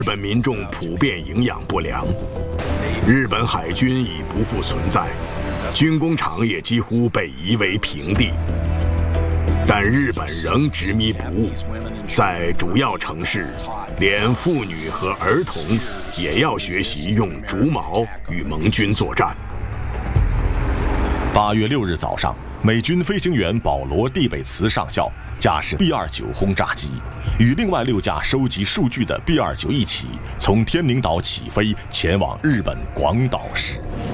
日本民众普遍营养不良，日本海军已不复存在，军工厂也几乎被夷为平地。但日本仍执迷不悟，在主要城市，连妇女和儿童也要学习用竹矛与盟军作战。 8月6日早上，美军飞行员保罗·蒂贝茨上校驾驶 B-29轰炸机，与另外6架收集数据的 B-29一起从天宁岛起飞，前往日本广岛市。